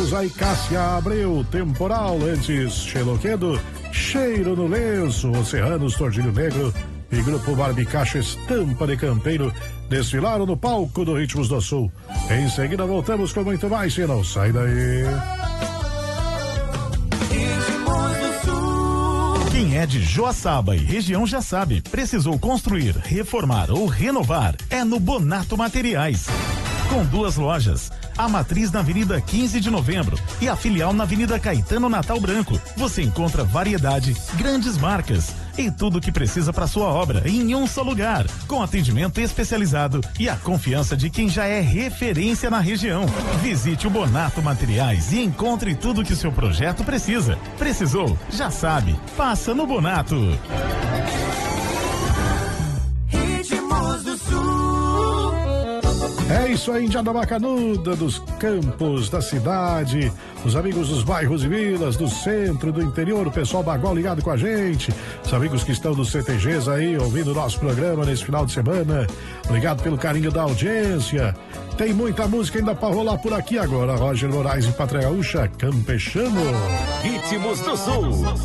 Temos aí Cássia Abreu, Temporal, antes Xeloquedo, Cheiro no Lenço, Os Serranos, Tordilho Negro e Grupo Barbicacho Estampa de Campeiro desfilaram no palco do Ritmos do Sul. Em seguida voltamos com muito mais, se não sai daí. Quem é de Joaçaba e região já sabe, precisou construir, reformar ou renovar, é no Bonato Materiais. Com 2 lojas, a matriz na Avenida 15 de Novembro e a filial na Avenida Caetano Natal Branco. Você encontra variedade, grandes marcas e tudo o que precisa para sua obra em um só lugar, com atendimento especializado e a confiança de quem já é referência na região. Visite o Bonato Materiais e encontre tudo que o seu projeto precisa. Precisou? Já sabe. Passa no Bonato. Ritmos do Sul. É isso aí, Indiada Bacanuda, dos campos da cidade, os amigos dos bairros e vilas, do centro, do interior, o pessoal bagual ligado com a gente, os amigos que estão nos CTGs aí, ouvindo o nosso programa nesse final de semana, obrigado pelo carinho da audiência. Tem muita música ainda pra rolar por aqui agora, Roger Moraes e Pátria Gaúcha, Campechano. Ritmos do Sul.